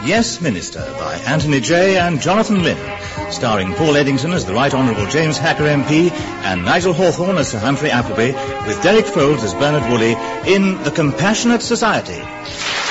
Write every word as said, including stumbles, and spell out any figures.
Yes, Minister, by Anthony Jay and Jonathan Lynn, starring Paul Eddington as the Right Honourable James Hacker M P and Nigel Hawthorne as Sir Humphrey Appleby, with Derek Folds as Bernard Woolley in The Compassionate Society.